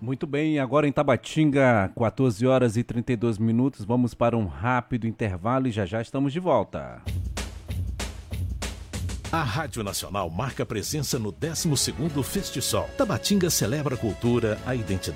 Muito bem, agora em Tabatinga, 14 horas e 32 minutos, vamos para um rápido intervalo e já já estamos de volta. A Rádio Nacional marca presença no 12º Festisol. Tabatinga celebra a cultura, a identidade